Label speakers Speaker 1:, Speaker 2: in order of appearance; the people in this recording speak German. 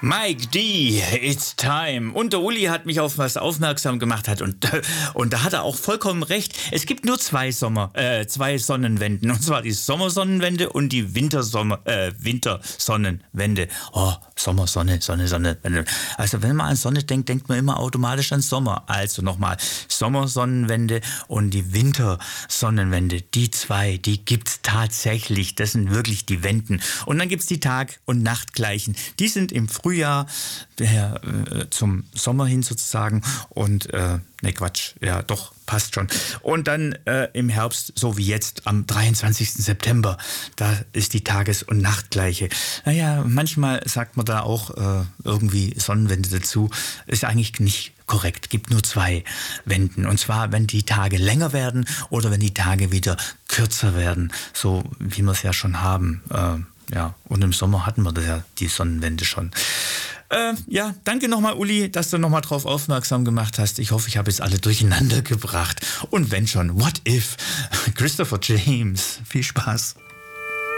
Speaker 1: Mike D, it's time. Und der Uli hat mich auf was aufmerksam gemacht und da hat er auch vollkommen recht. Es gibt nur zwei Sonnenwenden. Und zwar die Sommersonnenwende und die Wintersonnenwende. Oh, Sommer, Sonne. Also wenn man an Sonne denkt, denkt man immer automatisch an Sommer. Also nochmal, Sommersonnenwende und die Wintersonnenwende. Die zwei, die gibt's tatsächlich. Das sind wirklich die Wenden. Und dann gibt's die Tag- und Nachtgleichen. Die sind im Frühjahr zum Sommer hin sozusagen und passt schon. Und dann im Herbst, so wie jetzt am 23. September, da ist die Tages- und Nachtgleiche. Naja, manchmal sagt man da auch irgendwie Sonnenwende dazu. Ist eigentlich nicht korrekt. Gibt nur zwei Wenden. Und zwar, wenn die Tage länger werden oder wenn die Tage wieder kürzer werden. So wie wir es ja schon haben. Und im Sommer hatten wir das ja, die Sonnenwende schon. Danke nochmal, Uli, dass du nochmal drauf aufmerksam gemacht hast. Ich hoffe, ich habe jetzt alle durcheinander gebracht. Und wenn schon, what if? Christopher James. Viel Spaß.